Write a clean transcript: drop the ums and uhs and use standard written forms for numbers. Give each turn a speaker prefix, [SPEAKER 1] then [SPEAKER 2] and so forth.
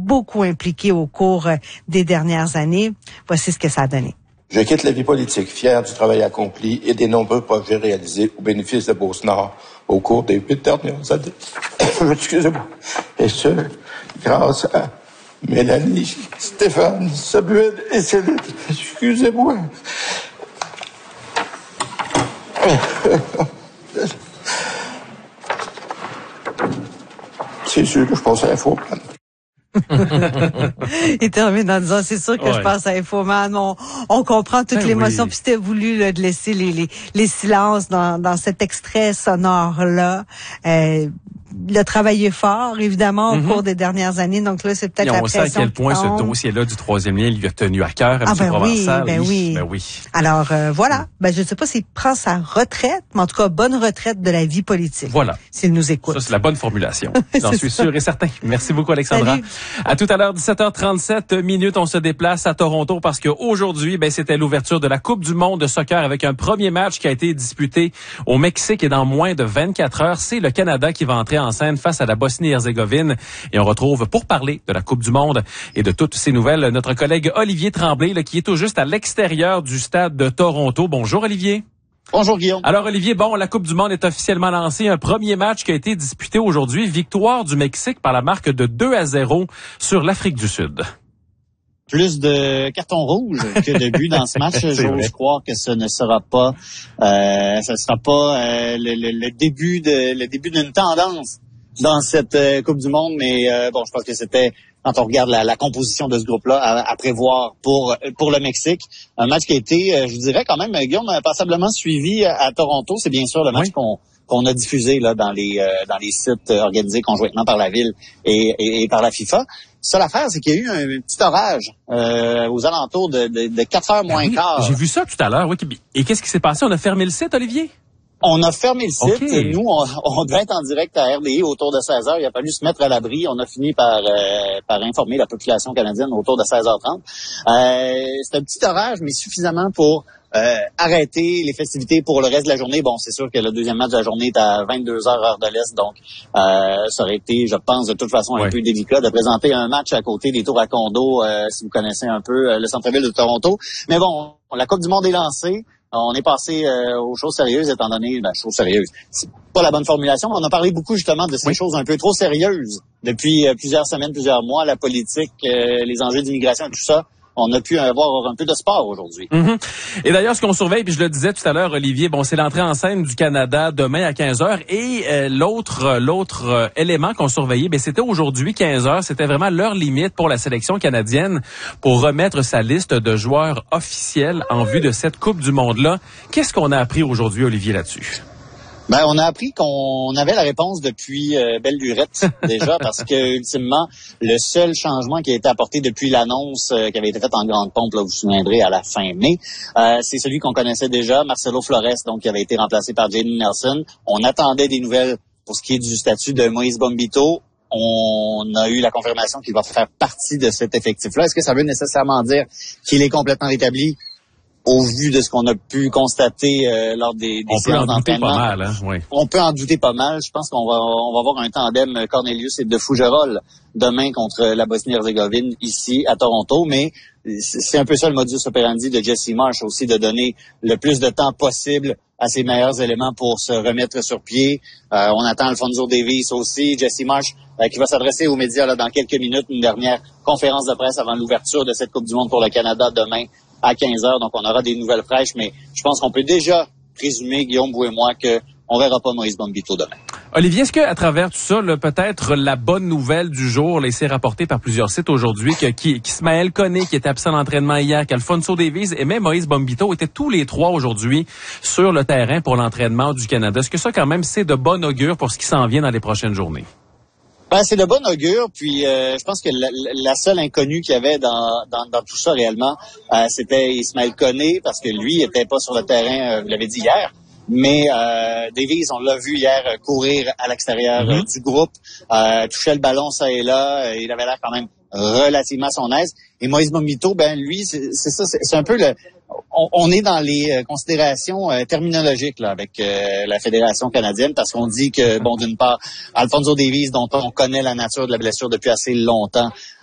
[SPEAKER 1] beaucoup impliqué au cours des dernières années. Voici ce que ça a donné.
[SPEAKER 2] Je quitte la vie politique, fier du travail accompli et des nombreux projets réalisés au bénéfice de Beauce-Nord au cours des 8 dernières années. Excusez-moi. Et ce, grâce à Mélanie, Stéphane, Samuel et Céline. Excusez-moi. C'est sûr que je pense à Infoman.
[SPEAKER 1] Il termine en disant, c'est sûr que je pense à Infoman. On comprend toute l'émotion. Oui. Puis c'était voulu là, de laisser les silences dans cet extrait sonore-là. Il a travaillé fort, évidemment, au cours des dernières années. Donc là, c'est peut-être la pression.
[SPEAKER 3] On sait à quel point ce dossier-là du troisième lien lui a tenu à cœur, M. Provençal.
[SPEAKER 1] Oui. Alors, voilà. Je ne sais pas s'il prend sa retraite, mais en tout cas, bonne retraite de la vie politique.
[SPEAKER 3] Voilà.
[SPEAKER 1] S'il nous écoute.
[SPEAKER 3] Ça, c'est la bonne formulation. J'en suis sûr et certain. Merci beaucoup, Alexandra.
[SPEAKER 1] Salut.
[SPEAKER 3] À tout à l'heure, 17h37 on se déplace à Toronto parce qu'aujourd'hui, c'était l'ouverture de la Coupe du monde de soccer avec un premier match qui a été disputé au Mexique et dans moins de 24 heures. C'est le Canada qui va entrer en scène face à la Bosnie-Herzégovine. Et on retrouve, pour parler de la Coupe du monde et de toutes ces nouvelles, notre collègue Olivier Tremblay, qui est tout juste à l'extérieur du stade de Toronto. Bonjour, Olivier.
[SPEAKER 4] Bonjour, Guillaume.
[SPEAKER 3] Alors, Olivier, la Coupe du monde est officiellement lancée. Un premier match qui a été disputé aujourd'hui. Victoire du Mexique par la marque de 2-0 sur l'Afrique du Sud.
[SPEAKER 4] Plus de cartons rouges que de buts dans ce match. J'ose croire que ce ne sera pas, le début d'une tendance dans cette Coupe du monde. Mais je pense que c'était, quand on regarde la composition de ce groupe-là, à prévoir pour le Mexique. Un match qui a été, je dirais quand même, Guillaume, passablement suivi à Toronto. C'est bien sûr le match qu'on a diffusé là dans les sites organisés conjointement par la ville et par la FIFA. Ça, l'affaire, c'est qu'il y a eu un petit orage aux alentours de 4 heures moins quart.
[SPEAKER 3] J'ai vu ça tout à l'heure. Oui. Et qu'est-ce qui s'est passé? On a fermé le site, Olivier?
[SPEAKER 4] On a fermé le site. Okay. Nous, on devait être en direct à RDI autour de 16 heures. Il a fallu se mettre à l'abri. On a fini par informer la population canadienne autour de 16h30. C'est un petit orage, mais suffisamment pour arrêter les festivités pour le reste de la journée. Bon, c'est sûr que le deuxième match de la journée est à 22h heure de l'Est, donc ça aurait été, je pense, de toute façon un peu délicat de présenter un match à côté des tours à condo, si vous connaissez un peu le centre-ville de Toronto. Mais bon, la Coupe du monde est lancée. On est passé aux choses sérieuses, étant donné, choses sérieuses. C'est pas la bonne formulation, mais on a parlé beaucoup justement de ces choses un peu trop sérieuses depuis plusieurs semaines, plusieurs mois, la politique, les enjeux d'immigration et tout ça. On a pu avoir un peu de sport aujourd'hui.
[SPEAKER 3] Et d'ailleurs, ce qu'on surveille, puis je le disais tout à l'heure, Olivier, c'est l'entrée en scène du Canada demain à 15h. Et l'autre élément qu'on surveillait, c'était aujourd'hui 15h. C'était vraiment l'heure limite pour la sélection canadienne pour remettre sa liste de joueurs officiels en vue de cette Coupe du monde-là. Qu'est-ce qu'on a appris aujourd'hui, Olivier, là-dessus?
[SPEAKER 4] On a appris qu'on avait la réponse depuis belle lurette déjà, parce que ultimement, le seul changement qui a été apporté depuis l'annonce qui avait été faite en grande pompe, là, vous vous souviendrez, à la fin mai, c'est celui qu'on connaissait déjà, Marcelo Flores, donc qui avait été remplacé par Jayden Nelson. On attendait des nouvelles pour ce qui est du statut de Moïse Bombito. On a eu la confirmation qu'il va faire partie de cet effectif-là. Est-ce que ça veut nécessairement dire qu'il est complètement rétabli? Au vu de ce qu'on a pu constater lors des séances d'entraînement.
[SPEAKER 3] On peut en douter pas mal, hein? Oui.
[SPEAKER 4] On peut en douter pas mal. Je pense qu'on va avoir un tandem Cornelius et de Fougerolles demain contre la Bosnie-Herzégovine ici à Toronto. Mais c'est un peu ça le modus operandi de Jesse Marsh aussi, de donner le plus de temps possible à ses meilleurs éléments pour se remettre sur pied. On attend Alphonso Davies aussi, Jesse Marsh qui va s'adresser aux médias là, dans quelques minutes, une dernière conférence de presse avant l'ouverture de cette Coupe du monde pour le Canada demain à 15h, donc on aura des nouvelles fraîches, mais je pense qu'on peut déjà présumer, Guillaume, vous et moi, qu'on verra pas Moïse Bombito demain.
[SPEAKER 3] Olivier, est-ce qu'à travers tout ça, peut-être la bonne nouvelle du jour, c'est rapporté par plusieurs sites aujourd'hui, qu'Ismaël Koné, qui était absent d'entraînement hier, qu'Alphonso Davies et même Moïse Bombito étaient tous les trois aujourd'hui sur le terrain pour l'entraînement du Canada. Est-ce que ça, quand même, c'est de bon augure pour ce qui s'en vient dans les prochaines journées?
[SPEAKER 4] C'est de bon augure, puis je pense que la seule inconnue qu'il y avait dans tout ça réellement, c'était Ismaël Koné, parce que lui était pas sur le terrain, vous l'avez dit hier, mais Davies, on l'a vu hier courir à l'extérieur du groupe, touchait le ballon ça et là, il avait l'air quand même relativement à son aise. Et Moïse Bombito, lui, c'est ça, c'est un peu on est dans les considérations terminologiques là avec la Fédération canadienne, parce qu'on dit que, d'une part, Alphonso Davies, dont on connaît la nature de la blessure depuis assez longtemps,